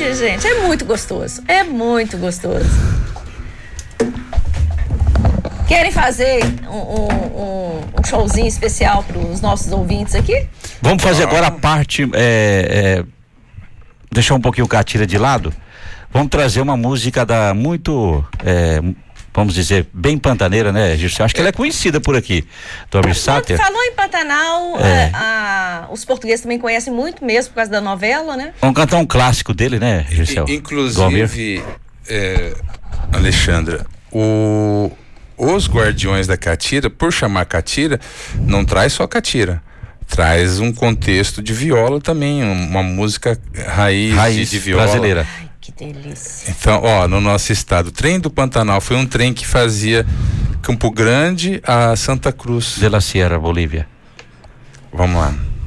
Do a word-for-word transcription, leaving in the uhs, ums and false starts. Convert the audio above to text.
verdade, gente. É muito gostoso. É muito gostoso. Querem fazer um, um, um showzinho especial para os nossos ouvintes aqui? Vamos fazer agora a parte, é, é, deixar um pouquinho o Catira de lado. Vamos trazer uma música da muito, é, vamos dizer, bem pantaneira, né, Gilson? Acho que ela é conhecida por aqui. Doris Sáter. Falou em Pantanal, É. a, a, os portugueses também conhecem muito mesmo por causa da novela, né? Vamos cantar um clássico dele, né, Gilson? Inclusive, é, Alexandra, o, os Guardiões da Catira, por chamar Catira, não traz só Catira. Traz um contexto de viola também, uma música raiz, Raiz de, de viola. brasileira. Ai, que delícia. Então, ó, no nosso estado, o trem do Pantanal foi um trem que fazia Campo Grande a Santa Cruz. De la Sierra, Bolívia. Vamos lá.